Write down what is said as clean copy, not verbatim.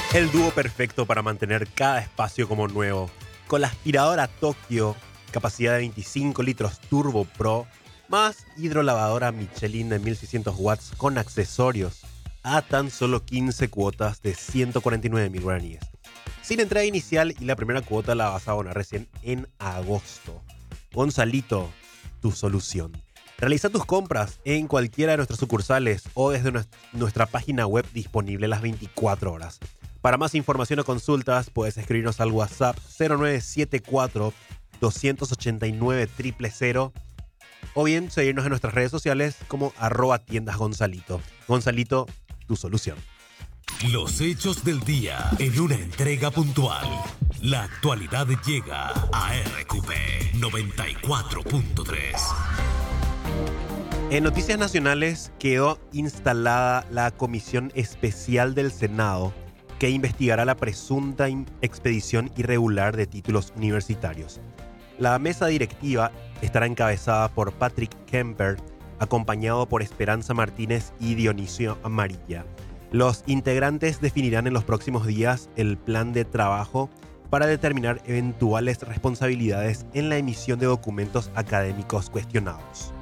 El dúo perfecto para mantener cada espacio como nuevo. Con la aspiradora Tokio, capacidad de 25 litros Turbo Pro, más hidrolavadora Michelin de 1600 watts con accesorios, a tan solo 15 cuotas de 149.000 guaraníes. Sin entrada inicial y la primera cuota la vas a abonar recién en agosto. Gonzalito, tu solución. Realiza tus compras en cualquiera de nuestras sucursales o desde nuestra página web disponible las 24 horas. Para más información o consultas, puedes escribirnos al WhatsApp 0974 289 000 o bien seguirnos en nuestras redes sociales como @tiendasgonzalito. Gonzalito, tu solución. Los hechos del día en una entrega puntual. La actualidad llega a RQP 94.3. En Noticias Nacionales quedó instalada la Comisión Especial del Senado que investigará la presunta expedición irregular de títulos universitarios. La mesa directiva estará encabezada por Patrick Kemper, acompañado por Esperanza Martínez y Dionisio Amarilla. Los integrantes definirán en los próximos días el plan de trabajo para determinar eventuales responsabilidades en la emisión de documentos académicos cuestionados.